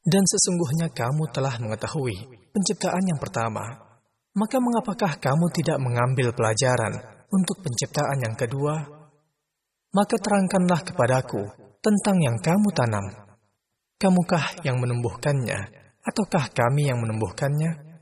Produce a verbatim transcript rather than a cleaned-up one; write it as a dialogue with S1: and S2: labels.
S1: Dan sesungguhnya kamu telah mengetahui penciptaan yang pertama, maka mengapakah kamu tidak mengambil pelajaran untuk penciptaan yang kedua? Maka terangkanlah kepadaku tentang yang kamu tanam. Kamukah yang menumbuhkannya, ataukah kami yang menumbuhkannya?